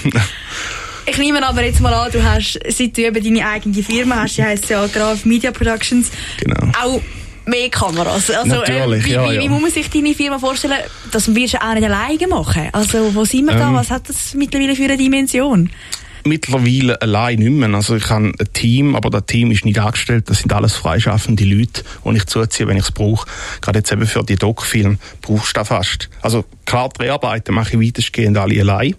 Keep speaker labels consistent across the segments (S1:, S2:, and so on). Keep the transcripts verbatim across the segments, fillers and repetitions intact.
S1: Ich nehme aber jetzt mal an, du hast, seit du eben deine eigene Firma hast, die heisst ja Graf Media Productions, genau. Auch mehr Kameras. Also,
S2: Natürlich,
S1: äh, wie,
S2: ja,
S1: wie,
S2: ja.
S1: wie muss man sich deine Firma vorstellen? Das wirst du auch nicht alleine machen. Also, wo sind wir ähm, da? Was hat das mittlerweile für eine Dimension?
S2: Mittlerweile allein nicht mehr. Also ich habe ein Team, aber das Team ist nicht angestellt. Das sind alles freischaffende Leute, die ich zuziehe, wenn ich es brauche. Gerade jetzt eben für die Doc-Filme brauchst du das fast. Also klar, die Arbeiten mache ich weitestgehend alle allein.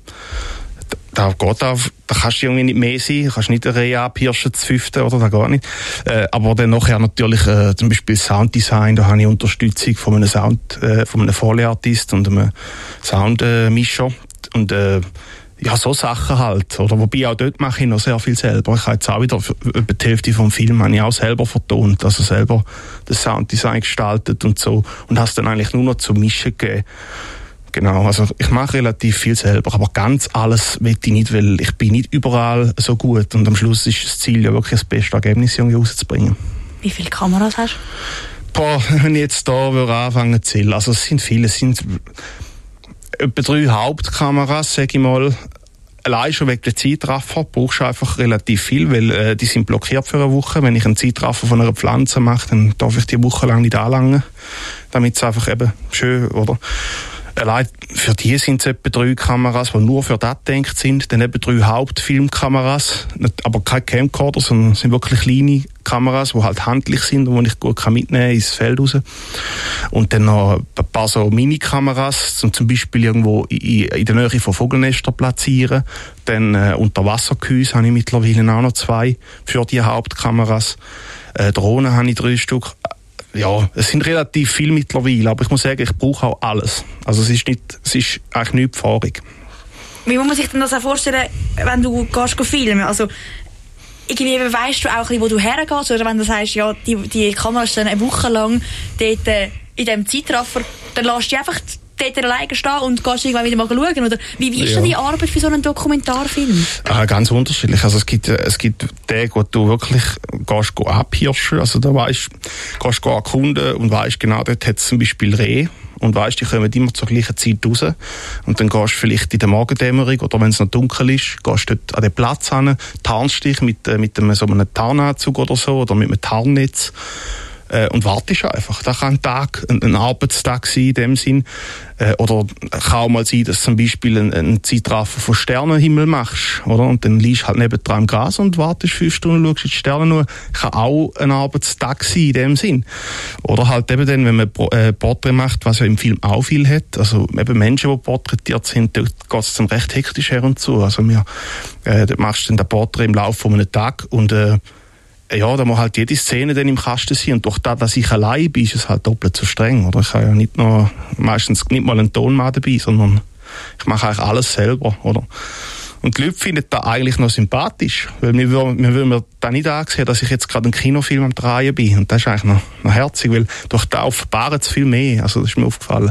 S2: Da geht auf, da kannst du irgendwie nicht mehr sein, du kannst nicht eine Reihe abpirschen, das fünfte, oder, das geht nicht. Äh, aber dann nachher natürlich, äh, zum Beispiel Sounddesign, da habe ich Unterstützung von einem Sound, äh, von einem Foley-Artist und einem Soundmischer. Äh, und, äh, ja, so Sachen halt, oder? Wobei auch dort mache ich noch sehr viel selber. Ich habe jetzt auch wieder, über die Hälfte vom Film habe ich auch selber vertont, also selber das Sounddesign gestaltet und so. Und habe es dann eigentlich nur noch zum Mischen gegeben. Genau, also ich mache relativ viel selber, aber ganz alles will ich nicht, weil ich bin nicht überall so gut und am Schluss ist das Ziel ja wirklich das beste Ergebnis irgendwie rauszubringen.
S1: Wie viele Kameras hast
S2: du? Boah, wenn ich jetzt da würde anfangen zu zählen, also es sind viele, es sind etwa drei Hauptkameras, sage ich mal. Allein schon wegen der Zeitraffer brauchst du einfach relativ viel, weil äh, die sind blockiert für eine Woche. Wenn ich einen Zeitraffer von einer Pflanze mache, dann darf ich die Woche lang nicht anlangen, damit es einfach eben schön, oder? Allein für die sind es etwa drei Kameras, die nur für das gedacht sind. Dann eben drei Hauptfilmkameras, aber keine Camcorder, sondern sind wirklich kleine Kameras, die halt handlich sind und die ich gut mitnehmen kann ins Feld raus. Und dann noch ein paar so Mini-Kameras, zum, zum Beispiel irgendwo in, in der Nähe von Vogelnestern platzieren. Dann äh, Unterwassergehäuse habe ich mittlerweile auch noch zwei für die Hauptkameras. Äh, Drohnen habe ich drei Stück. Ja, es sind relativ viele mittlerweile, aber ich muss sagen, ich brauche auch alles. Also es ist nicht, es ist eigentlich nicht fahrig.
S1: Wie muss man sich denn das auch vorstellen, wenn du gehst filmen? Also irgendwie weißt du auch, wo du hergehst, oder wenn du sagst, ja, die, die Kamera ist dann eine Woche lang dort äh, in diesem Zeitraffer, dann lässt du die einfach dort alleine stehen und gehst irgendwann wieder mal schauen? Oder wie, wie ist ja. denn die Arbeit für so einen Dokumentarfilm?
S2: Ah, ganz unterschiedlich. Also es gibt, es gibt Tage, wo du wirklich gehst go abhirschen, also da weißt, gehst go erkunden und weißt genau, dort hat es zum Beispiel Rehe und weißt, die kommen immer zur gleichen Zeit raus. Und dann gehst du vielleicht in der Morgendämmerung oder wenn es noch dunkel ist, gehst du dort an den Platz hin, tarnst dich mit, mit einem, so einem Tarnanzug oder so oder mit einem Tarnnetz. Äh, und wartest einfach. Das kann ein Tag, ein, ein Arbeitstag sein in dem Sinn. Äh, oder kann auch mal sein, dass du zum Beispiel einen, einen Zeitraffer von Sternenhimmel machst, oder? Und dann liegst du halt nebendran im Gras und wartest fünf Stunden, schaust die Sterne nur. Kann auch ein Arbeitstag sein in dem Sinn. Oder halt eben dann, wenn man äh, Porträt macht, was ja im Film auch viel hat. Also eben Menschen, die porträtiert sind, dort geht es dann recht hektisch her und zu. Also wir, äh, dort machst du dann das Porträt im Laufe von einem Tag und äh, ja, da muss halt jede Szene dann im Kasten sein. Und durch das, dass ich allein bin, ist es halt doppelt so streng. Oder? Ich habe ja nicht noch, meistens nicht mal einen Tonmann dabei, sondern ich mache eigentlich alles selber. Oder? Und die Leute finden das eigentlich noch sympathisch. Weil mir würde mir da nicht ansehen, dass ich jetzt gerade einen Kinofilm am Drehen bin. Und das ist eigentlich noch, noch herzig, weil durch das offenbaren es viel mehr. Also das ist mir aufgefallen.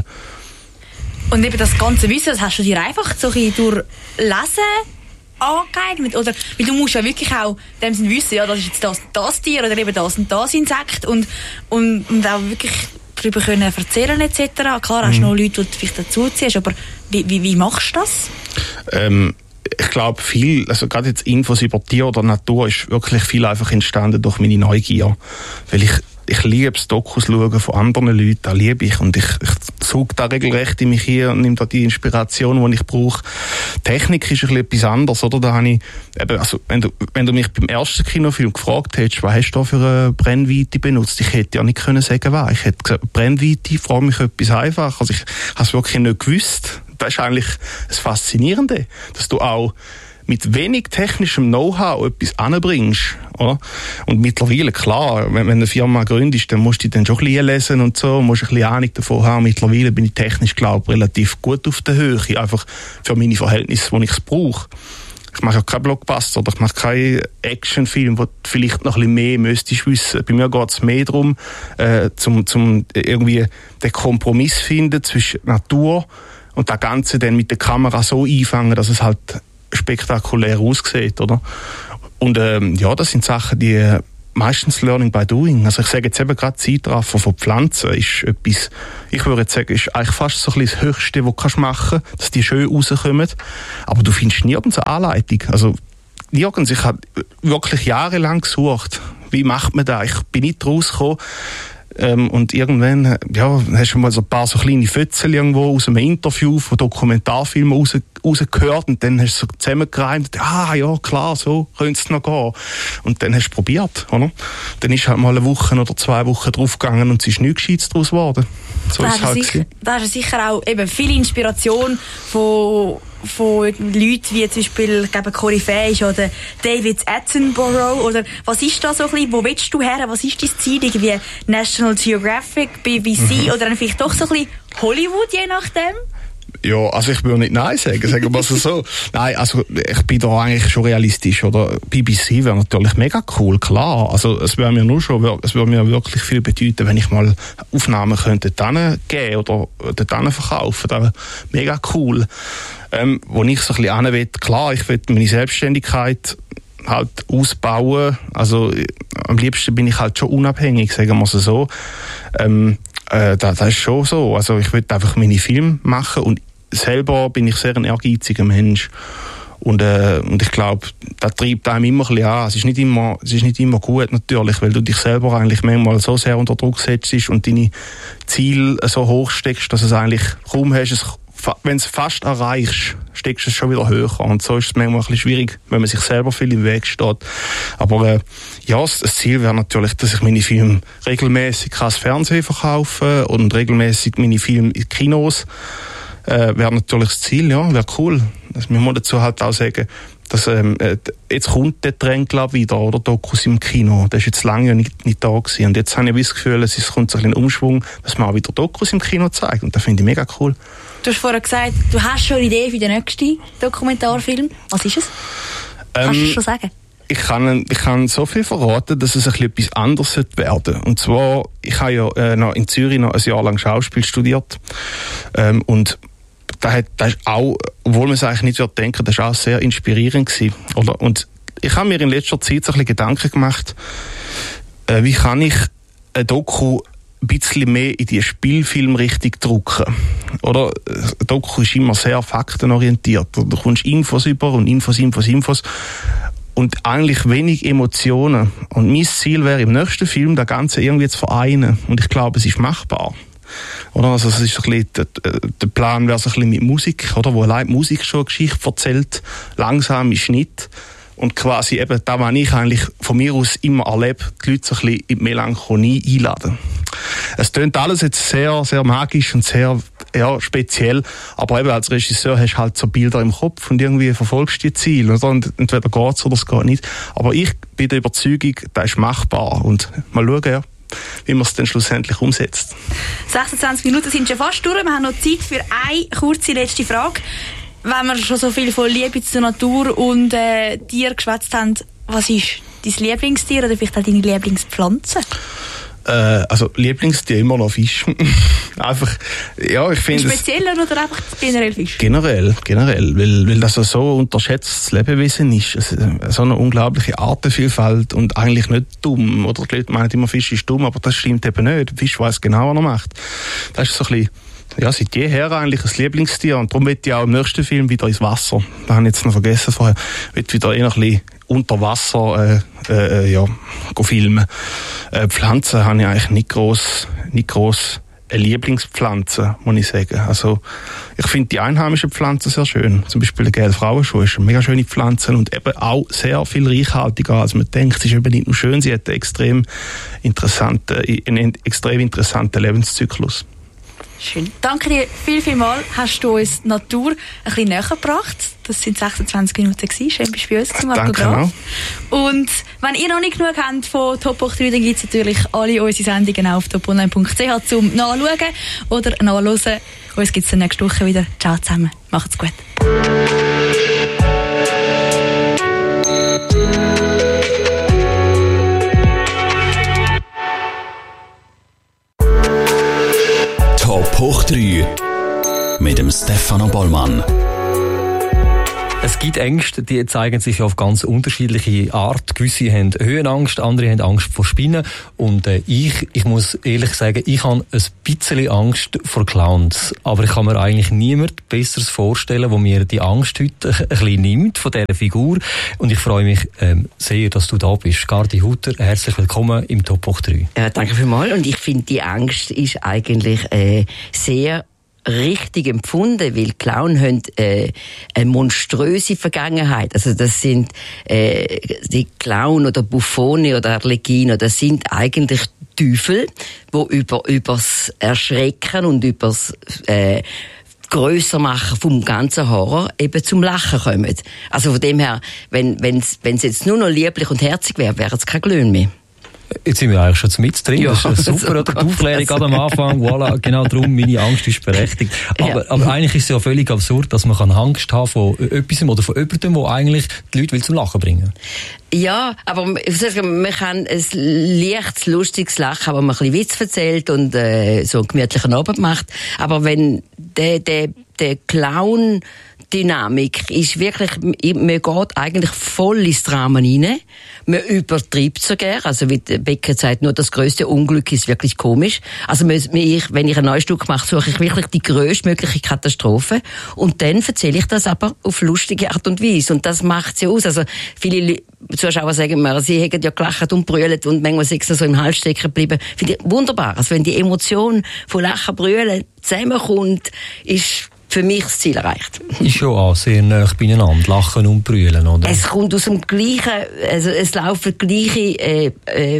S1: Und eben das ganze Wissen, das hast du dir einfach so ein durch Lesen angeeignet? Oder, weil du musst ja wirklich auch in dem Sinne wissen, ja, das ist jetzt das und das Tier oder eben das und das Insekt und, und, und auch wirklich darüber können erzählen et cetera. Klar, hast du mhm. noch Leute, die du vielleicht dazuziehst, aber wie, wie, wie machst du das? Ähm,
S2: ich glaube viel, also gerade jetzt Infos über Tier oder Natur ist wirklich viel einfach entstanden durch meine Neugier. Weil ich Ich liebe es, Dokus schauen von anderen Leuten, das liebe ich. Und ich, ich suche da regelrecht in mich hier und nehme da die Inspiration, die ich brauche. Technik ist ein bisschen etwas anderes, oder? Da habe ich, eben, also, wenn du, wenn du mich beim ersten Kinofilm gefragt hättest, was hast du da für eine Brennweite benutzt? Ich hätte ja nicht können sagen, was. Ich hätte gesagt, Brennweite, frage mich etwas einfach. Also ich habe es wirklich nicht gewusst. Das ist eigentlich das Faszinierende, dass du auch mit wenig technischem Know-how etwas anbringst, oder? Und mittlerweile, klar, wenn, wenn du eine Firma gründest, dann musst du dann schon ein bisschen lesen und so, musst ein bisschen Ahnung davon haben. Mittlerweile bin ich technisch, glaube ich, relativ gut auf der Höhe, einfach für meine Verhältnisse, wo ich es brauche. Ich mache ja keinen Blockbuster oder ich mache keinen Actionfilm, wo du vielleicht noch ein bisschen mehr müsstest wissen. Bei mir geht es mehr darum, äh, zum, zum irgendwie den Kompromiss finden zwischen Natur und das Ganze dann mit der Kamera so einfangen, dass es halt spektakulär aussieht, oder? Und ähm, ja, das sind Sachen, die meistens Learning by Doing. Also ich sage jetzt eben gerade Zeitraffer von Pflanzen ist etwas, ich würde jetzt sagen, ist eigentlich fast so ein bisschen das Höchste, was du kannst machen, dass die schön rauskommen. Aber du findest nirgends eine Anleitung. Also nirgends. Ich habe wirklich jahrelang gesucht, wie macht man das? Ich bin nicht rausgekommen. Ähm, und irgendwann, ja, hast du mal so ein paar so kleine Fötzel irgendwo aus einem Interview von Dokumentarfilmen raus, rausgehört und dann hast du so zusammengereimt, ah, ja, klar, so könnte es noch gehen. Und dann hast du probiert, oder? Dann ist halt mal eine Woche oder zwei Wochen draufgegangen und es ist nichts Gescheites daraus geworden. So
S1: da
S2: ist es halt
S1: sicher, da hast du sicher auch eben viel Inspiration von von Leuten wie zum Beispiel, ich glaube, Koryphäe ist oder David Attenborough oder was ist da so ein bisschen, wo willst du her, was ist dein Ziel, irgendwie National Geographic, B B C mhm. oder dann vielleicht doch so ein bisschen Hollywood, je nachdem?
S2: Ja, also ich würde nicht Nein sagen, sagen wir es so. Nein, also ich bin da eigentlich schon realistisch, oder? B B C wäre natürlich mega cool, klar. Also es wäre mir nur schon, es würde mir wirklich viel bedeuten, wenn ich mal Aufnahmen könnte dort geben oder dort verkaufen. Das wäre mega cool. Ähm, wo ich so ein bisschen hin will, klar, ich will meine Selbstständigkeit halt ausbauen. Also am liebsten bin ich halt schon unabhängig, sagen wir es so. Ähm, äh, das, das ist schon so. Also ich will einfach meine Filme machen und selber bin ich sehr ein ehrgeiziger Mensch. Und, äh, und ich glaube, das treibt einem immer ein bisschen an. Es ist nicht immer, es ist nicht immer gut natürlich, weil du dich selber eigentlich manchmal so sehr unter Druck setzt und deine Ziele so hoch steckst, dass es eigentlich kaum hast, es wenn du es fast erreichst, steckst du es schon wieder höher. Und so ist es manchmal ein bisschen schwierig, wenn man sich selber viel im Weg steht. Aber äh, ja, das Ziel wäre natürlich, dass ich meine Filme regelmäßig ans Fernsehen verkaufe und regelmäßig meine Filme in Kinos. Äh, wäre natürlich das Ziel, ja, wäre cool. Das muss man dazu halt auch sagen, dass, ähm, jetzt kommt der Trend, glaube ich, wieder, oder? Dokus im Kino. Das ist jetzt lange nicht, nicht da gewesen. Und jetzt habe ich das Gefühl, es kommt so ein bisschen Umschwung, dass man auch wieder Dokus im Kino zeigt. Und das finde ich mega cool.
S1: Du hast vorher gesagt, du hast schon eine Idee für den nächsten Dokumentarfilm. Was ist es?
S2: Ähm,
S1: Kannst du schon sagen?
S2: Ich kann, ich kann so viel verraten, dass es ein bisschen etwas anderes werden sollte. Und zwar, ich habe ja äh, noch in Zürich noch ein Jahr lang Schauspiel studiert. Ähm, und das, hat, das ist auch, obwohl man es eigentlich nicht wird denken, das war auch sehr inspirierend gewesen, oder? Und ich habe mir in letzter Zeit so ein bisschen Gedanken gemacht, äh, wie kann ich ein Doku ein bisschen mehr in die Spielfilmrichtung drücken. Oder? Ein Doku ist immer sehr faktenorientiert. Du kommst Infos über und Infos, Infos, Infos. Und eigentlich wenig Emotionen. Und mein Ziel wäre im nächsten Film, das Ganze irgendwie zu vereinen. Und ich glaube, es ist machbar. Oder? Also, es ist ein bisschen, der, der Plan wäre so ein bisschen mit Musik, oder? Wo allein die Musik schon eine Geschichte erzählt. Langsame Schnitt. Und quasi eben, da, was ich eigentlich von mir aus immer erlebe, die Leute so ein bisschen in die Melancholie einladen. Es tönt alles jetzt sehr, sehr magisch und sehr, ja, speziell. Aber eben als Regisseur hast du halt so Bilder im Kopf und irgendwie verfolgst du die Ziele, oder? Und entweder geht's oder es geht nicht. Aber ich bin der Überzeugung, das ist machbar. Und mal schauen, ja, wie man es dann schlussendlich umsetzt.
S1: sechsundzwanzig Minuten sind schon fast durch. Wir haben noch Zeit für eine kurze letzte Frage. Wenn wir schon so viel von Liebe zur Natur und äh, Tier geschwätzt haben, was ist dein Lieblingstier oder vielleicht auch deine Lieblingspflanze?
S2: Äh, also Lieblingstier immer noch Fisch. Einfach, ja, ich finde.
S1: Spezieller oder einfach generell Fisch?
S2: Generell, generell, weil, weil das so unterschätztes Lebewesen ist. Es, so eine unglaubliche Artenvielfalt und eigentlich nicht dumm. Oder die Leute meinen immer, Fisch ist dumm, aber das stimmt eben nicht. Der Fisch weiss genau, was er macht. Das ist so ein bisschen, ja, seit jeher eigentlich ein Lieblingstier. Und darum will ich auch im nächsten Film wieder ins Wasser. Das habe ich jetzt noch vergessen vorher. Ich will wieder eher ein bisschen unter Wasser äh, äh, ja, filmen. Äh, Pflanzen habe ich eigentlich nicht gross, nicht gross eine Lieblingspflanze, muss ich sagen. Also, ich finde die einheimischen Pflanzen sehr schön. Zum Beispiel der gelbe Frauenschuh ist eine mega schöne Pflanze und eben auch sehr viel reichhaltiger, als man denkt. Sie ist eben nicht nur schön, sie hat einen extrem interessanten, einen extrem interessanten Lebenszyklus.
S1: Schön. Danke dir viel, viel mal. Hast du uns die Natur ein bisschen näher gebracht. Das sind sechsundzwanzig Minuten gewesen. Schön, bist du bei uns, Marco Graf. Und wenn ihr noch nicht genug habt von Top hoch drei, dann gibt es natürlich alle unsere Sendungen auf top online punkt c h zum Nachschauen oder Nachhören. Uns gibt es nächste Woche wieder. Ciao zusammen. Macht's gut.
S3: Top hoch drei mit dem Stefano Bollmann.
S4: Es gibt
S3: gibt Ängste, die zeigen sich auf ganz unterschiedliche Art. Gewisse haben Höhenangst, andere haben Angst vor Spinnen. Und äh, ich, ich muss ehrlich sagen, ich habe ein bisschen Angst vor Clowns. Aber ich kann mir eigentlich niemand Besseres vorstellen, wo mir die Angst heute ein bisschen nimmt von dieser Figur. Und ich freue mich ähm, sehr, dass du da bist. Gardi Hutter, herzlich willkommen im Top Hoch drei.
S4: Ja, danke vielmals. Und ich finde, die Angst ist eigentlich äh, sehr richtig empfunden, weil Clown haben äh, eine monströse Vergangenheit. Also das sind äh, die Clown oder Buffone oder Arlecchino, das sind eigentlich Teufel, wo über übers Erschrecken und übers äh, grösser machen vom ganzen Horror eben zum Lachen kommen. Also von dem her, wenn wenn's wenn's jetzt nur noch lieblich und herzig wäre, wäre es kein Glöhn mehr.
S3: Jetzt sind wir eigentlich schon mit drin. Ja, das ist super, oder? Die Aufklärung gerade am Anfang. Voilà, genau darum, meine Angst ist berechtigt. Aber, ja. aber eigentlich ist es ja völlig absurd, dass man Angst haben von etwas oder von jemandem, der eigentlich die Leute will zum Lachen bringen.
S4: Ja, aber man kann ein leichtes, lustiges Lachen, wo man ein bisschen Witz erzählt und äh, so einen gemütlichen Abend macht. Aber wenn der, der, der Clown Dynamik ist wirklich, man geht eigentlich voll ins Drama rein. Man übertreibt so gern. Also wie Becker sagt, nur das grösste Unglück ist wirklich komisch. Also ich, wenn ich ein neues Stück mache, suche ich wirklich die grösstmögliche Katastrophe. Und dann erzähle ich das aber auf lustige Art und Weise. Und das macht sie aus. Also viele Zuschauer sagen mir, sie hätten ja gelacht und brüllt und manchmal sind sie so im Hals stecken geblieben. Finde ich wunderbar. Also wenn die Emotion von Lachen, Brüllen zusammenkommt, ist für mich das Ziel erreicht.
S3: Ist schon auch sehr nah beieinander, lachen und brüllen, oder?
S4: Es kommt aus dem gleichen, also es laufen gleiche äh, äh,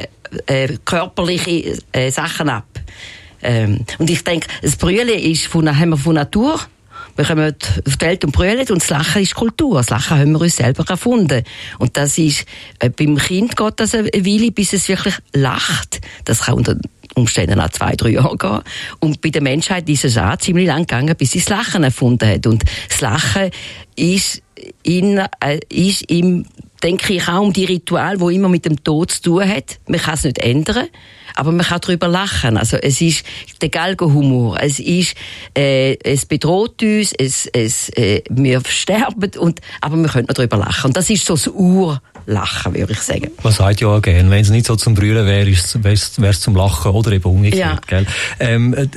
S4: äh, körperliche äh, Sachen ab. Ähm, und ich denke, das Brüllen ist von, haben wir von Natur. Wir kommen auf die Welt und brüllen, und das Lachen ist Kultur. Das Lachen haben wir uns selber erfunden. Und das ist, äh, beim Kind geht das eine Weile, bis es wirklich lacht. Das kann unter Umständen auch zwei, drei Jahre gehen. Und bei der Menschheit ist es auch ziemlich lang gegangen, bis sie das Lachen erfunden hat. Und das Lachen ist, in, äh, ist im, denke ich, auch um die Ritual, die immer mit dem Tod zu tun hat. Man kann es nicht ändern, aber man kann darüber lachen. Also es ist der Galgenhumor. Es ist, äh, es bedroht uns, es, es, äh, wir sterben, und, aber wir können noch darüber lachen. Und das ist so das Urlachen, würde ich sagen.
S3: Man sagt ja auch gerne, wenn es nicht so zum Brüllen wäre, wäre es zum Lachen oder eben umgekehrt. Ja. Gell? Ähm, äh,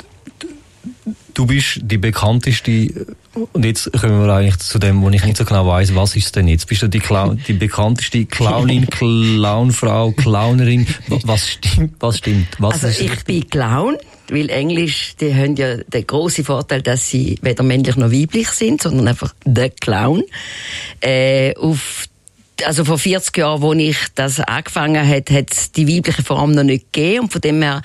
S3: du bist die bekannteste, und jetzt kommen wir eigentlich zu dem, wo ich nicht so genau weiss, was ist es denn jetzt? Bist du die, Clown, die bekannteste Clownin, Clownfrau, Clownerin? Was stimmt? Was stimmt? Was
S4: also ich bin Clown, weil Englisch, die haben ja den grossen Vorteil, dass sie weder männlich noch weiblich sind, sondern einfach der Clown. Äh, auf Also vor vierzig Jahren, als ich das angefangen habe, hat es die weibliche Form noch nicht gegeben, und von dem her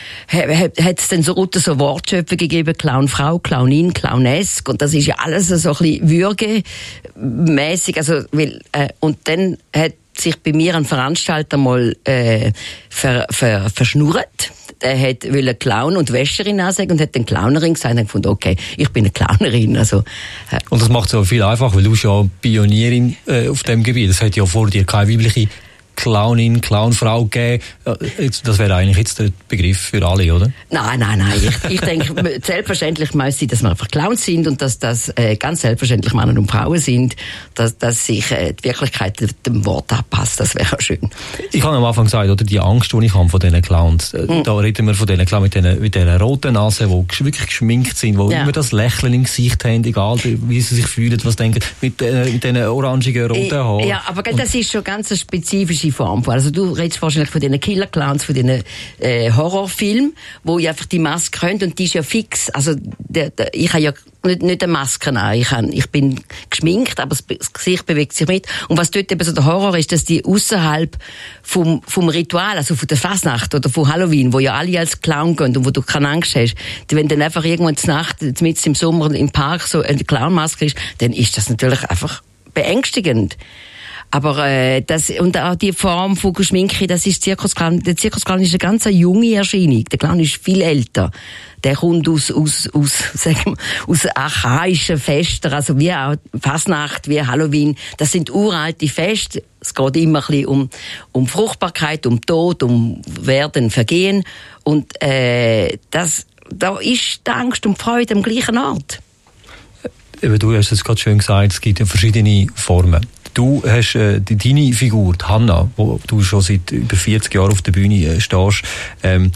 S4: hat es dann so, so Wortschöpfe gegeben, Clownfrau, Clownin, Clownesk, und das ist ja alles so ein bisschen würgemässig, also, weil, äh, und dann hat sich bei mir ein Veranstalter mal äh, ver, ver, verschnurrt. Der hat wollte Clown und Wäscherin ansagen und hat den Clownerin gesagt und gefunden, okay, ich bin eine Clownerin. Also, äh.
S3: Und das macht es auch viel einfacher, weil du bist ja Pionierin äh, auf dem Gebiet. Es hat ja vor dir keine weibliche Clownin, Clownfrau gegeben. Das wäre eigentlich jetzt der Begriff für alle, oder?
S4: Nein, nein, nein. Ich, ich denke, selbstverständlich muss sie, dass wir einfach Clowns sind und dass das äh, ganz selbstverständlich Männer und Frauen sind, dass, dass sich äh, die Wirklichkeit dem Wort anpasst. Das wäre schön.
S3: Ich habe am Anfang gesagt, oder, die Angst, die ich habe von diesen Clowns. Mhm. Da reden wir von diesen Clowns mit diesen, mit diesen roten Nasen, die wirklich geschminkt sind, die ja. immer das Lächeln im Gesicht haben, egal wie sie sich fühlen, was denken, mit, äh, mit diesen orangigen, roten Haaren.
S4: Ja, aber das ist schon ganz eine spezifische Form. Also du redest wahrscheinlich von diesen Killer-Clowns, von diesen äh, Horrorfilmen, wo ja einfach die Maske haben, und die ist ja fix. Also der, der, ich habe ja nicht, nicht eine Maske an. Ich, habe, ich bin geschminkt, aber das Gesicht bewegt sich mit. Und was dort eben so der Horror ist, dass die außerhalb vom, vom Ritual, also von der Fasnacht oder von Halloween, wo ja alle als Clown gehen und wo du keine Angst hast, wenn dann einfach irgendwann zur Nacht, mitten im Sommer im Park so eine Clownmaske ist, dann ist das natürlich einfach beängstigend. Aber äh, das, und auch die Form von Geschminke, das ist Zirkusclown. Der Zirkusclown ist eine ganz junge Erscheinung. Der Clown ist viel älter. Der kommt aus aus aus sagen wir, aus archaischen Festen, also wie auch Fasnacht, wie Halloween. Das sind uralte Feste. Es geht immer ein bisschen um um Fruchtbarkeit, um Tod, um Werden, Vergehen, und äh, das da ist die Angst und die Freude am gleichen Ort.
S3: eben, du hast es gerade schön gesagt, es gibt ja verschiedene Formen. Du hast äh, die, deine Figur, die Hanna, wo du schon seit über vierzig Jahren auf der Bühne äh, stehst, ähm,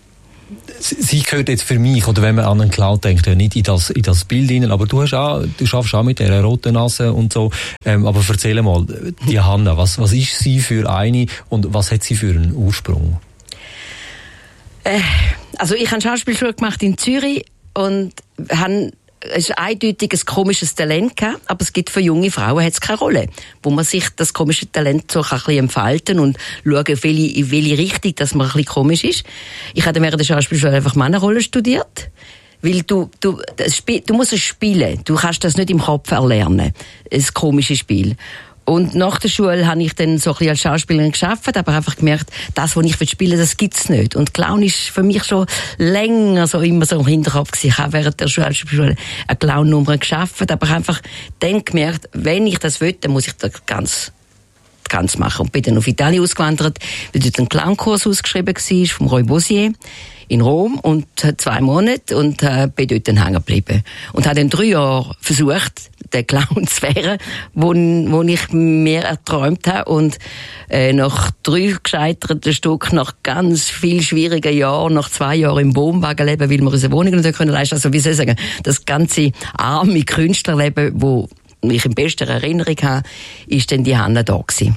S3: sie gehört jetzt für mich, oder wenn man an einen Clown denkt, ja nicht in das, in das Bild hinein, aber du hast auch, du schaffst auch mit dieser roten Nase und so, ähm, aber erzähl mal, die Hanna, was, was ist sie für eine und was hat sie für einen Ursprung?
S4: Äh, also ich habe Schauspielschule gemacht in Zürich und habe es ist eindeutig ein komisches Talent gehabt, aber es gibt für junge Frauen hat's keine Rolle, wo man sich das komische Talent so ein bisschen entfalten und schauen, in welche, in welche Richtung, dass man ein bisschen komisch ist. Ich habe während der Schauspielschule einfach Männerrolle studiert, weil du, du, das Spiel, du musst es spielen, du kannst das nicht im Kopf erlernen, das komische Spiel. Und nach der Schule habe ich dann so ein bisschen als Schauspielerin gearbeitet, aber einfach gemerkt, das, was ich spielen will, das gibt's nicht. Und Clown ist für mich schon länger so immer so im Hinterkopf gewesen. Ich habe während der Schauspielschule eine Clown-Nummer gearbeitet, aber einfach dann gemerkt, wenn ich das will, dann muss ich das ganz, ganz machen. Und bin dann auf Italien ausgewandert, weil dort ein Clownkurs ausgeschrieben war, vom Roy Bossier in Rom, und zwei Monate, und äh, bin dort dann hängen geblieben. Und habe dann drei Jahre versucht, der Clown zu werden, wo, wo ich mir erträumt habe. Und äh, nach drei gescheiterten Stück, nach ganz viel schwierigen Jahren, nach zwei Jahren im Wohnwagen leben, weil wir unsere Wohnung nicht können leisten. Also wie soll ich sagen, das ganze arme Künstlerleben, wo ich in bester Erinnerung habe, ist dann die Hanna da gewesen.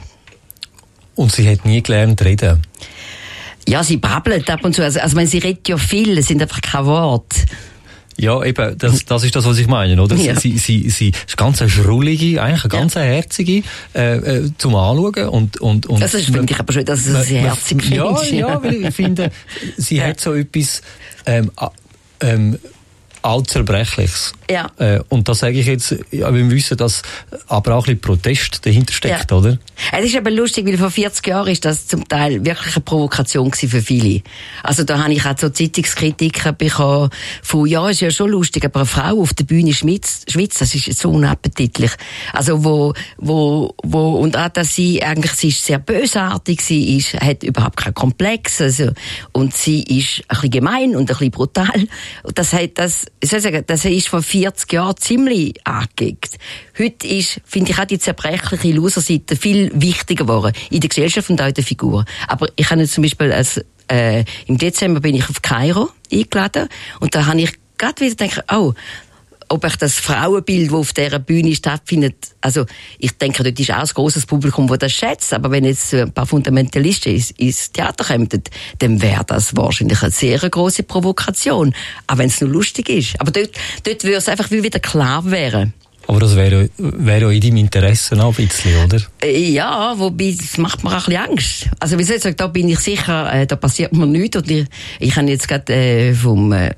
S3: Und sie hat nie gelernt reden?
S4: Ja, sie babbelt ab und zu. Also, also sie redet ja viel, es sind einfach keine Worte.
S3: Ja, eben, das, das ist das, was ich meine, oder?
S4: Ja.
S3: Sie, sie, sie ist ganz eine schrullige, eigentlich eine ganz ja. herzige, äh, äh, zum Anschauen, und, und, und.
S4: Das finde ich aber schon, dass sie herzig
S3: ja,
S4: findest.
S3: Ja, ja, weil ich finde, sie ja. hat so etwas, ähm, ähm, Allzerbrechliches.
S4: Ja.
S3: Äh, und das sage ich jetzt, ja, wir wissen, dass aber auch ein bisschen Protest dahinter steckt, ja. oder?
S4: Es ist aber lustig, weil vor vierzig Jahren ist das zum Teil wirklich eine Provokation gewesen für viele. Also da habe ich auch so Zeitungskritiken bekommen von, ja, ist ja schon lustig, aber eine Frau auf der Bühne schwitzt, schwitzt, das ist so unappetitlich. Also wo, wo, wo, und auch, dass sie eigentlich, sie ist sehr bösartig, sie ist, hat überhaupt keinen Komplex, also, und sie ist ein bisschen gemein und ein bisschen brutal. Und das hat, das, ich soll sagen, das ist vor vierzig Jahren ziemlich angeeckt. Heute ist, finde ich, auch die zerbrechliche Loser-Seite viel wichtiger geworden. In der Gesellschaft und auch in der Figur. Aber ich habe jetzt zum Beispiel, als, äh, im Dezember bin ich auf Kairo eingeladen, und da habe ich gerade wieder gedacht, oh, ob ich das Frauenbild, das auf dieser Bühne stattfindet, also ich denke, dort ist auch ein grosses Publikum, das das schätzt, aber wenn jetzt ein paar Fundamentalisten ins, ins Theater kommen, dann wäre das wahrscheinlich eine sehr grosse Provokation, auch wenn es nur lustig ist. Aber dort, dort würde es einfach wieder klar werden.
S3: Aber das wäre wär ja in deinem Interesse auch ein bisschen, oder?
S4: Ja, wobei, das macht mir auch ein bisschen Angst. Also, wie soll ich sagen, da bin ich sicher, äh, da passiert mir nichts. Und ich, ich habe jetzt gerade äh, vom äh,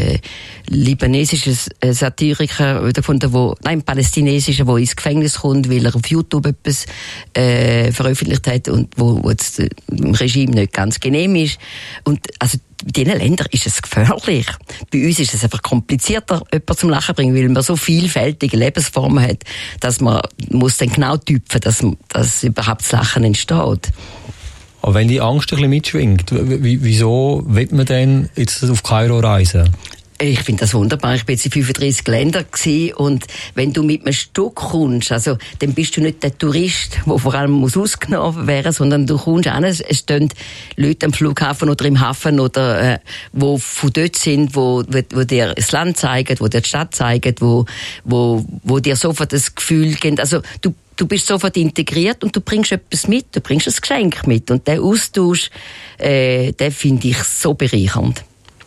S4: libanesischen äh, Satiriker gefunden, wo, nein, palästinensischen, der ins Gefängnis kommt, weil er auf YouTube etwas äh, veröffentlicht hat und wo, wo jetzt äh, dem Regime nicht ganz genehm ist. Und also in diesen Ländern ist es gefährlich. Bei uns ist es einfach komplizierter, jemanden zum Lachen zu bringen, weil man so vielfältige Lebensformen hat, dass man muss dann genau tüpfen, dass, dass überhaupt das Lachen entsteht.
S3: Aber wenn die Angst ein bisschen mitschwingt, wieso will man denn jetzt auf Kairo reisen?
S4: Ich finde das wunderbar. Ich bin jetzt in fünfunddreissig Ländern gewesen, und wenn du mit einem Stück kommst, also, dann bist du nicht der Tourist, der vor allem muss ausgenommen werden, sondern du kommst an, es stehen Leute am Flughafen oder im Hafen oder, äh, wo von dort sind, wo, wo, wo dir das Land zeigen, wo dir die Stadt zeigen, wo, wo, wo dir sofort das Gefühl geben, also, du, Du bist sofort integriert und du bringst etwas mit, du bringst ein Geschenk mit. Und der Austausch, äh, den finde ich so bereichernd.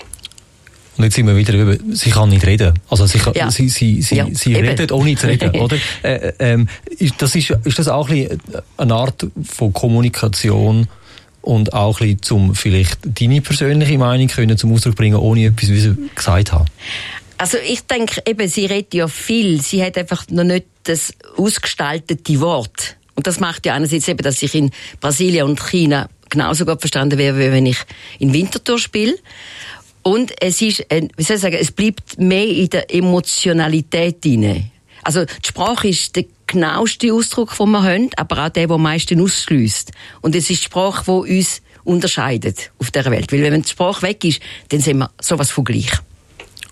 S3: Und jetzt sind wir wieder über, sie kann nicht reden. Also sie, kann,
S4: ja.
S3: sie, sie, sie,
S4: ja,
S3: sie redet ohne zu reden, oder? Äh, ähm, ist, das ist, ist das auch ein bisschen eine Art von Kommunikation und auch ein bisschen zum vielleicht deine persönliche Meinung können zum Ausdruck bringen, ohne etwas, wie sie gesagt haben?
S4: Also ich denke, eben, sie redet ja viel. Sie hat einfach noch nicht das ausgestaltete Wort. Und das macht ja einerseits eben, dass ich in Brasilien und China genauso gut verstanden werde, wie wenn ich in Winterthur spiele. Und es ist, wie soll ich sagen, es bleibt mehr in der Emotionalität drin. Also die Sprache ist der genaueste Ausdruck, den wir haben, aber auch der, der am meisten ausschliesst. Und es ist die Sprache, die uns unterscheidet auf dieser Welt. Weil wenn die Sprache weg ist, dann sind wir sowas von gleich.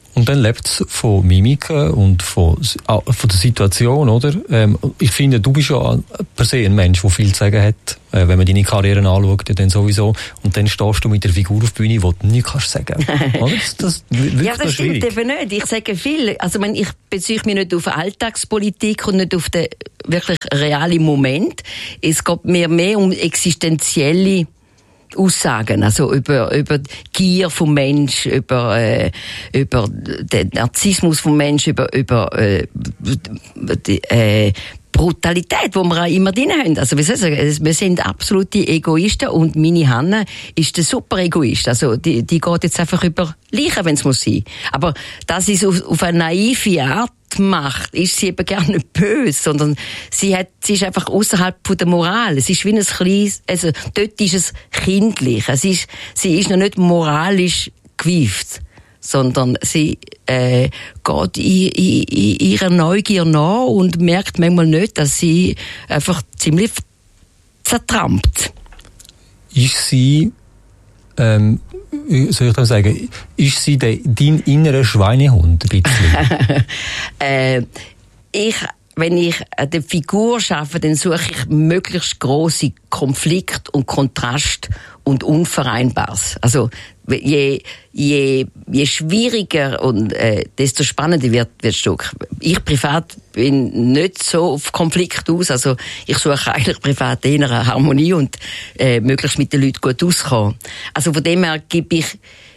S3: Und dann lebt es von Mimiken und von, von der Situation, oder? Ähm, ich finde, du bist ja per se ein Mensch, der viel zu sagen hat, äh, wenn man deine Karriere anschaut, ja, dann sowieso. Und dann stehst du mit der Figur auf der Bühne, wo du nichts kannst sagen. Oder? Das, das,
S4: ja, das stimmt eben nicht. Ich sage viel. Also, ich, meine, ich beziehe mich nicht auf Alltagspolitik und nicht auf den wirklich realen Moment. Es geht mir mehr um existenzielle Aussagen, also über, über die Gier vom Mensch, über, äh, über den Narzissmus vom Mensch, über, über, äh, die, äh, Brutalität, die wir auch immer drin haben. Also, wie soll ich sagen, wir sind absolute Egoisten und meine Hanne ist der super Egoist. Also, die, die geht jetzt einfach über Leichen, wenn es muss sein. Aber das ist auf, auf eine naive Art macht, ist sie eben gar nicht böse, sondern sie hat, sie ist einfach außerhalb von der Moral. Es ist wie ein kleines, also, dort ist es kindlich. Es ist, sie ist noch nicht moralisch gewieft, sondern sie, äh, geht in, in, in ihrer Neugier nach und merkt manchmal nicht, dass sie einfach ziemlich zertrampt.
S3: Ist sie, ähm, soll ich das sagen, ist sie de, dein innerer Schweinehund ein bisschen?
S4: äh, ich, wenn ich eine Figur schaffe, dann suche ich möglichst grosse Konflikt und Kontrast und Unvereinbares. Also, je, je, je schwieriger und äh, desto spannender wird das Stück. Ich privat bin nicht so auf Konflikt aus. Also, ich suche eigentlich privat eher eine Harmonie und äh, möglichst mit den Leuten gut auskommen. Also, von dem her gebe ich,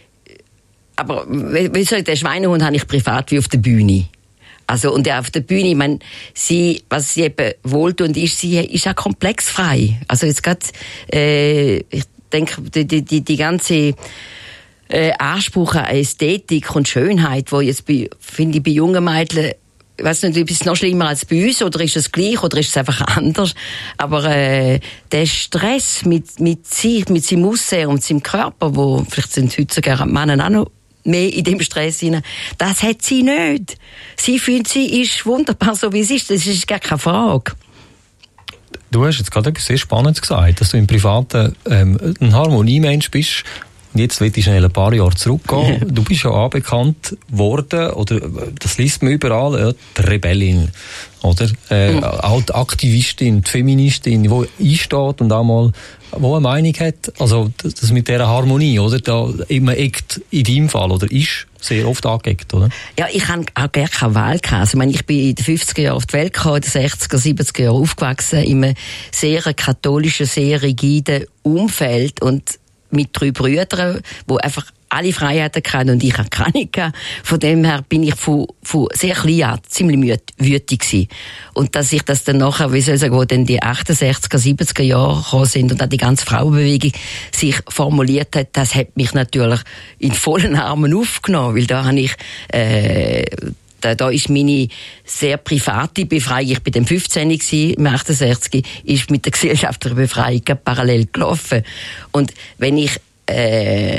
S4: aber, wie soll ich, den Schweinehund habe ich privat wie auf der Bühne. Also, und ja, auf der Bühne, ich meine, sie, was sie eben wohltuend ist, sie ist auch komplexfrei. Also, jetzt gerade, äh, ich denke, die, die, die, die ganze, äh, Anspruch an Ästhetik und Schönheit, wo jetzt bei, finde ich, bei jungen Mädchen, ich weiss nicht, ist es noch schlimmer als bei uns, oder ist es gleich, oder ist es einfach anders? Aber, äh, der Stress mit, mit sich, mit seinem Aussehen und seinem Körper, wo, vielleicht sind heutzutage Männer auch noch mehr in dem Stress hinein. Das hat sie nicht. Sie fühlt, sie ist wunderbar, so wie sie ist. Das ist gar keine Frage.
S3: Du hast jetzt gerade etwas sehr Spannendes gesagt, dass du im Privaten ähm, ein Harmoniemensch bist. Und jetzt will ich schnell ein paar Jahre zurückgehen. Du bist ja anbekannt worden, oder das liest man überall, ja, die Rebellin. Oder? Äh, mhm. Auch die Aktivistin, die Feministin, die einsteht und auch mal wo eine Meinung hat. Also das mit dieser Harmonie, oder? Da immer eckt in deinem Fall, oder ist sehr oft angeeckt, oder?
S4: Ja, ich habe auch gar keine Wahl gehabt. Also, ich meine, ich bin in den fünfziger Jahren auf die Welt gekommen, in den sechziger, siebziger Jahren aufgewachsen, in einem sehr katholischen, sehr rigiden Umfeld und mit drei Brüdern, die einfach alle Freiheiten hatten und ich hatte keine gehabt. Von dem her bin ich von, von sehr klein an ziemlich wütig gewesen. Und dass ich das dann nachher, wie soll ich sagen, wo dann die achtundsechziger, siebziger Jahre gekommen sind und dann die ganze Frauenbewegung sich formuliert hat, das hat mich natürlich in vollen Armen aufgenommen, weil da habe ich, äh, Da, da ist meine sehr private Befreiung, ich bin dann fünfzehn gewesen, im achtundsechzig, ist mit der gesellschaftlichen Befreiung parallel gelaufen. Und wenn ich, äh,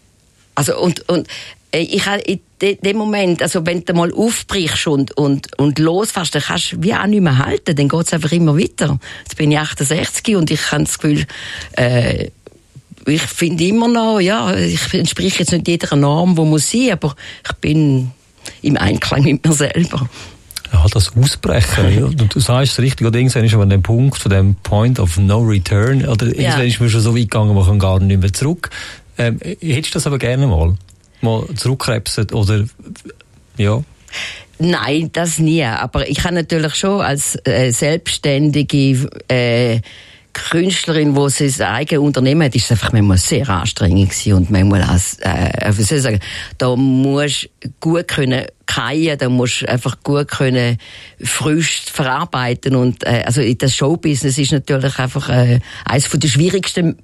S4: also, und, und, äh, ich habe in dem Moment, also wenn du mal aufbrichst und, und, und losfährst, dann kannst du wie auch nicht mehr halten, dann geht es einfach immer weiter. Jetzt bin ich achtundsechzig und ich habe das Gefühl, äh, ich finde immer noch, ja, ich entspreche jetzt nicht jeder Norm, die muss sein, aber ich bin im Einklang mit mir selber.
S3: Ja, das Ausbrechen. Ja. Du sagst es richtig, oder irgendwann ist man an dem Punkt, von dem Point of No Return, oder irgendwann ja. ist man schon so weit gegangen, man kann gar nicht mehr zurück. Ähm, hättest du das aber gerne mal? Mal zurückkrebsen, oder, ja?
S4: Nein, das nie. Aber ich habe natürlich schon als äh, selbstständige äh, Künstlerin, die sein eigenes Unternehmen hat, ist es einfach manchmal sehr anstrengend gewesen und manchmal als, äh, wie soll ich sagen, da musst du gut können keien, da musst du einfach gut können frisch verarbeiten und, äh, also das Showbusiness ist natürlich einfach, äh, eines von den schwierigsten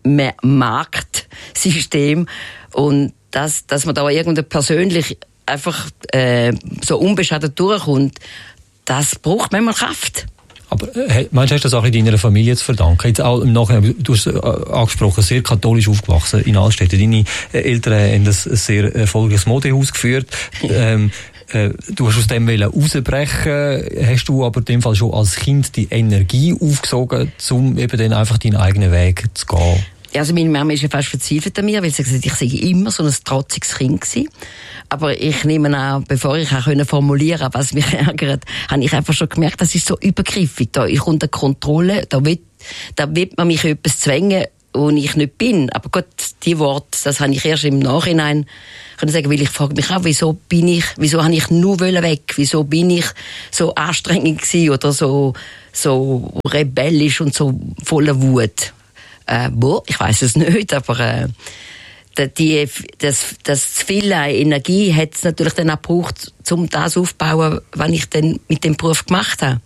S4: Marktsysteme und dass, dass man da irgendwie persönlich einfach, äh, so unbeschadet durchkommt, das braucht manchmal Kraft.
S3: Aber hey, meinst du, hast du das auch in deiner Familie zu verdanken? Jetzt auch im Nachhinein, du hast äh, angesprochen, sehr katholisch aufgewachsen in Altstädten. Deine äh, Eltern haben ein sehr erfolgreiches Modehaus geführt. ähm, äh, du hast aus dem rausbrechen. Hast du aber in dem Fall schon als Kind die Energie aufgesogen, um eben dann einfach deinen eigenen Weg zu gehen?
S4: Also meine Mama ist ja fast verzweifelt an mir, weil sie gesagt hat, ich sei immer so ein trotziges Kind gewesen. Aber ich nehme an, bevor ich auch formulieren konnte, was mich ärgert, habe ich einfach schon gemerkt, das ist so übergriffig. Da ich unter Kontrolle, da will, da will man mich etwas zwängen, wo ich nicht bin. Aber Gott, die Worte, das habe ich erst im Nachhinein können sagen, weil ich frage mich auch, wieso bin ich, wieso habe ich nur weg? Wieso bin ich so anstrengend gewesen oder so, so rebellisch und so voller Wut? Äh, wo? Ich weiß es nicht, aber äh, die, das, das zu viel Energie hat es natürlich dann auch gebraucht, um das aufzubauen, was ich dann mit dem Beruf gemacht habe.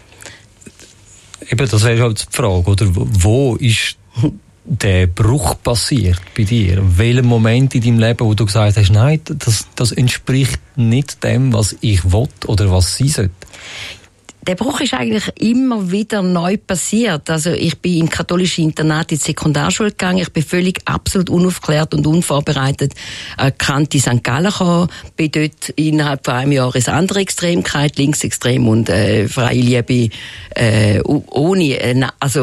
S3: Eben, das wäre halt die Frage, oder? Wo ist der Bruch passiert bei dir? Welcher Moment in deinem Leben, wo du gesagt hast, nein, das, das entspricht nicht dem, was ich will oder was sein sollte?
S4: Der Bruch ist eigentlich immer wieder neu passiert. Also ich bin im katholischen Internat in die Sekundarschule gegangen. Ich bin völlig absolut unaufgeklärt und unvorbereitet erkannt in Sankt Gallen gekommen. Bin dort innerhalb von einem Jahr ins andere Extrem gekommen, Linksextrem und äh, freie Liebe äh, ohne. Äh, also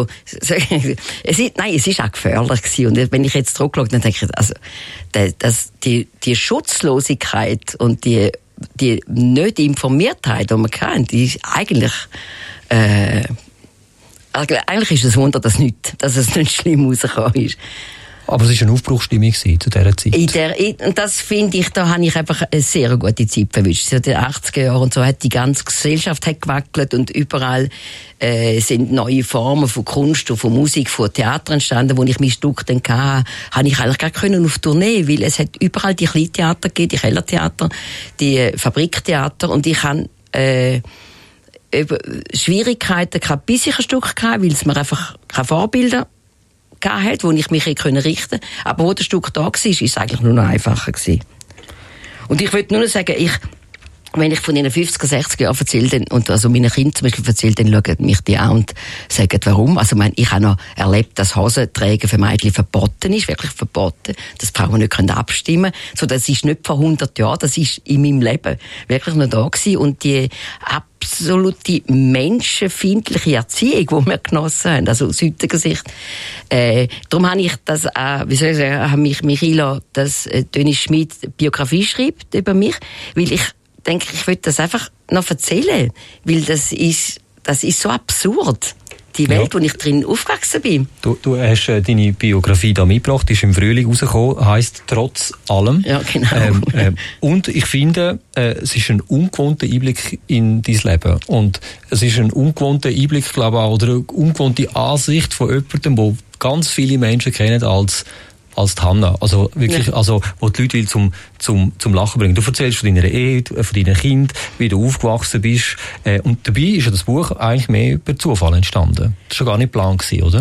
S4: es ist, nein, es ist auch gefährlich gewesen. Und wenn ich jetzt zurückschaue, dann denke ich, also das, die, die Schutzlosigkeit und die die nicht Informiertheit, die man kennt, die ist eigentlich, äh, eigentlich ist es ein Wunder, dass, nicht, dass es nicht schlimm rausgekommen ist.
S3: Aber es war eine Aufbruchsstimmung zu dieser Zeit.
S4: In der, in, und das finde ich, da habe ich einfach eine sehr gute Zeit verwischt. In den achtziger Jahren und so hat die ganze Gesellschaft hat gewackelt und überall äh, sind neue Formen von Kunst und von Musik, von Theater entstanden, wo ich mein Stück dann hatte, habe ich eigentlich gar können auf Tournee, weil es hat überall die Kleintheater gegeben, die Kellertheater, die Fabriktheater und ich habe äh, Schwierigkeiten gehabt, bis ich ein Stück hatte, weil es mir einfach keine Vorbilder hat, wo ich mich richten konnte. Aber wo das Stück da war, war es eigentlich nur noch einfacher gewesen. Und ich würde nur noch sagen, ich, wenn ich von den fünfziger, sechziger Jahren erzähle, und also meinen Kindern zum Beispiel erzähle, dann schauen mich die an und sagen, warum. Also, ich meine, ich habe noch erlebt, dass Hosentragen für Mädchen verboten ist, wirklich verboten, dass Frauen nicht abstimmen können. So, das ist nicht vor hundert Jahren, das ist in meinem Leben wirklich noch da gewesen. Und die absolute menschenfeindliche Erziehung, die wir genossen haben, also aus heutiger Sicht. Äh, darum habe ich das auch, wie soll ich sagen, habe mich Michaela, dass äh, Dennis Schmid Biografie schreibt über mich, weil ich denke, ich will das einfach noch erzählen, weil das ist, das ist so absurd. Die Welt, ja, wo ich drin aufgewachsen bin. Du,
S3: du hast äh, deine Biografie da mitgebracht, ist im Frühling rausgekommen, heisst «Trotz allem».
S4: Ja, genau.
S3: Ähm, äh, und ich finde, äh, es ist ein ungewohnter Einblick in dein Leben. Und es ist ein ungewohnter Einblick, glaube ich, auch, oder eine ungewohnte Ansicht von jemandem, der ganz viele Menschen kennen als als die Hanna. Also wirklich, ja, also, wo die Leute will zum, zum, zum Lachen bringen. Du erzählst von deiner Ehe, von deinen Kindern, wie du aufgewachsen bist. Äh, und dabei ist ja das Buch eigentlich mehr per Zufall entstanden. Das war gar nicht geplant gewesen, oder?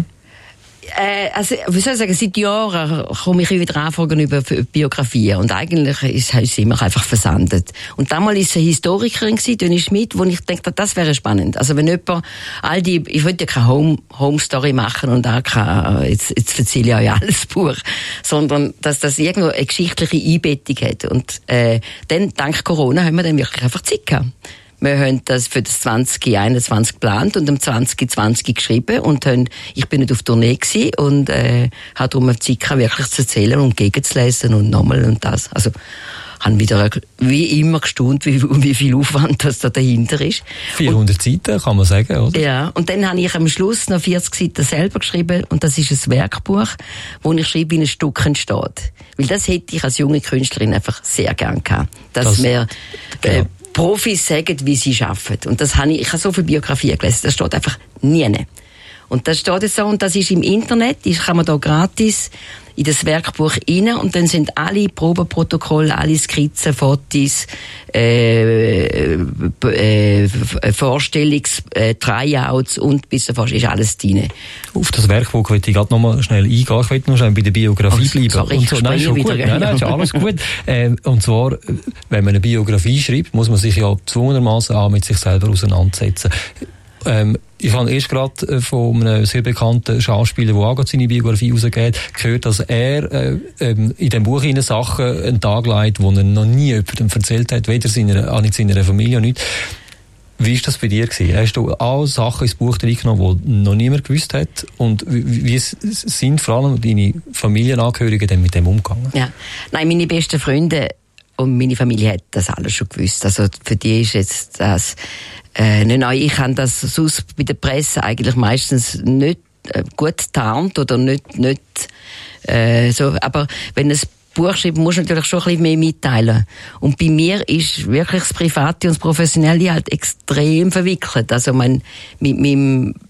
S4: Äh, also, wie soll ich sagen, seit Jahren komme ich wieder Anfragen über Biografien. Und eigentlich ist es immer einfach versandet. Und damals war es eine Historikerin, Dennis Schmid, wo ich dachte, das wäre spannend. Also, wenn jemand all die, ich wollte ja keine Home, Home Story machen und auch keine, jetzt, jetzt erzähle ich euch alles Buch, sondern, dass das irgendwo eine geschichtliche Einbettung hat. Und, äh, dann, dank Corona, haben wir dann wirklich einfach Zeit gehabt. Wir haben das für das zwanzig einundzwanzig geplant und am zwanzig zwanzig geschrieben und haben, ich bin nicht auf Tournee gewesen und äh, habe darum Zeit gehabt, wirklich zu erzählen und gegenzulesen und nochmal und das. Also haben wieder wie immer gestaunt, wie, wie viel Aufwand das da dahinter ist.
S3: vierhundert und, Seiten, kann man sagen, oder?
S4: Ja, und dann habe ich am Schluss noch vierzig Seiten selber geschrieben und das ist ein Werkbuch, wo ich schreibe, wie ein Stück entsteht. Weil das hätte ich als junge Künstlerin einfach sehr gern gehabt. Dass das, wir äh, genau. Profis sagen, wie sie arbeiten. Und das habe ich, ich habe so viele Biografien gelesen, das steht einfach nie. Und das steht jetzt so, und das ist im Internet, das kann man da gratis in das Werkbuch rein, und dann sind alle Probenprotokolle, alle Skizzen, Fotos, äh, äh, Vorstellungs-, äh, Tryouts und bis davor ist alles drin.
S3: Auf das Werkbuch möchte ich gerade noch mal schnell eingehen. Ich möchte noch schnell bei der Biografie oh, bleiben.
S4: Sorry,
S3: und so, nein, schon gut. Nein, nein, ist alles gut. äh, und zwar, wenn man eine Biografie schreibt, muss man sich ja gezwungenermaßen auch mit sich selber auseinandersetzen. Ähm, ich habe erst gerade von einem sehr bekannten Schauspieler, der auch gerade seine Biografie rausgeht, gehört, dass er äh, ähm, in dem Buch in Sachen einen Tag legt, die er noch nie jemandem erzählt hat, weder seiner, auch nicht seiner Familie, nicht. Wie war das bei dir gewesen? Hast du auch Sachen ins Buch reingenommen, die noch niemand gewusst hat? Und wie, wie sind vor allem deine Familienangehörigen denn mit dem umgegangen?
S4: Ja. Nein, meine besten Freunde und meine Familie hat das alles schon gewusst. Also für die ist jetzt das äh, nicht neu. Ich habe das sonst bei der Presse eigentlich meistens nicht äh, gut getarnt oder nicht, nicht äh, so. Aber wenn es Buch schreiben, musst du natürlich schon ein bisschen mehr mitteilen. Und bei mir ist wirklich das Private und das Professionelle halt extrem verwickelt. Also mein, mit meinem